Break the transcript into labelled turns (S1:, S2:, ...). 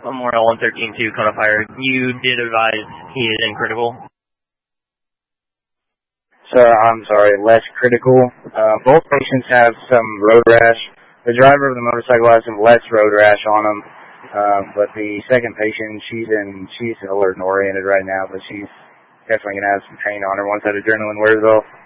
S1: Memorial 113-2, code of fire. You did advise he is in critical.
S2: Sir, I'm sorry, less critical. Both patients have some road rash. The driver of the motorcycle has some less road rash on him, but the second patient, she's alert and oriented right now, but she's definitely going to have some pain on her once that adrenaline wears off.